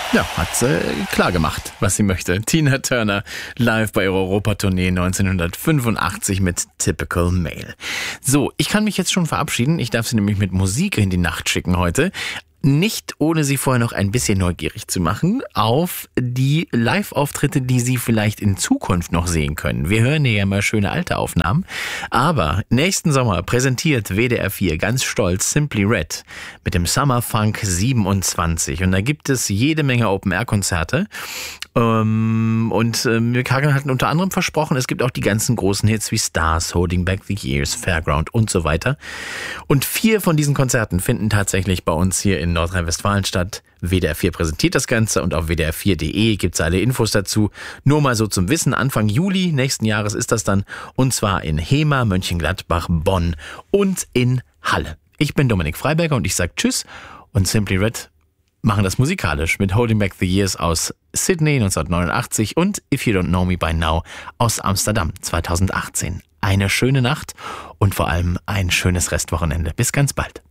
Ja, hat sie klar gemacht, was sie möchte. Tina Turner live bei ihrer Europatournee 1985 mit Typical Male. So, ich kann mich jetzt schon verabschieden. Ich darf sie nämlich mit Musik in die Nacht schicken heute. Nicht ohne Sie vorher noch ein bisschen neugierig zu machen auf die Live-Auftritte, die Sie vielleicht in Zukunft noch sehen können. Wir hören ja immer schöne alte Aufnahmen, aber nächsten Sommer präsentiert WDR 4 ganz stolz Simply Red mit dem Summer Funk 27 und da gibt es jede Menge Open-Air-Konzerte und Kagan hat unter anderem versprochen, es gibt auch die ganzen großen Hits wie Stars, Holding Back the Years, Fairground und so weiter und 4 von diesen Konzerten finden tatsächlich bei uns hier in Nordrhein-Westfalen statt. WDR 4 präsentiert das Ganze und auf wdr4.de gibt's alle Infos dazu. Nur mal so zum Wissen, Anfang Juli nächsten Jahres ist das dann und zwar in Hemer, Mönchengladbach, Bonn und in Halle. Ich bin Dominik Freiberger und ich sage Tschüss und Simply Red machen das musikalisch mit Holding Back the Years aus Sydney 1989 und If You Don't Know Me By Now aus Amsterdam 2018. Eine schöne Nacht und vor allem ein schönes Restwochenende. Bis ganz bald.